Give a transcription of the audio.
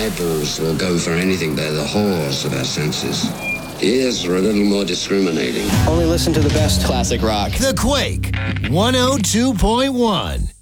eyeballs will go for anything. They're the whores of our senses. Ears are a little more discriminating. Only listen to the best classic rock. The Quake 102.1.